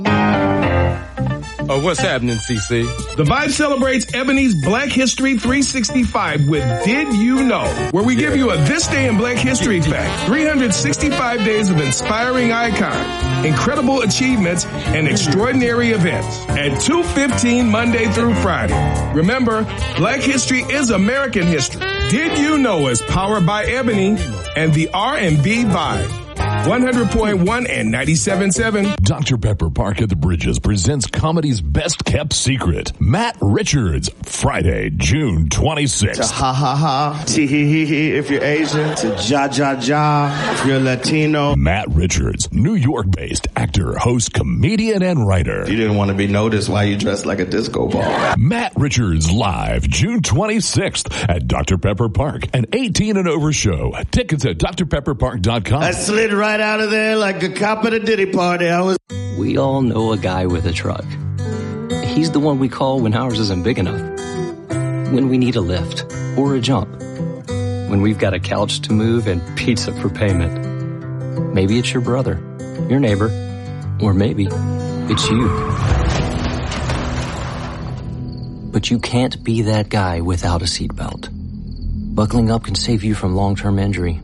What's happening, CC? The Vibe celebrates Ebony's Black History 365 with Did You Know, where we give you a This Day in Black History fact, 365 days of inspiring icons, incredible achievements, and extraordinary events at 2:15 Monday through Friday. Remember, Black History is American history. Did You Know is powered by Ebony and the R&B Vibe. 100.1 and 97.7. Dr. Pepper Park at the Bridges presents comedy's best kept secret. Matt Richards, Friday, June 26th. To ha ha ha, tee hee hee hee if you're Asian, to ja ja ja if you're Latino. Matt Richards, New York-based actor, host, comedian, and writer. You didn't want to be noticed while you dressed like a disco ball. Matt Richards live June 26th at Dr. Pepper Park, an 18 and over show. Tickets at drpepperpark.com. I slid right out of there like a cop at a Diddy party. We all know a guy with a truck. He's the one we call when ours isn't big enough. When we need a lift or a jump. When we've got a couch to move and pizza for payment. Maybe it's your brother, your neighbor, or maybe it's you. But you can't be that guy without a seatbelt. Buckling up can save you from long-term injury.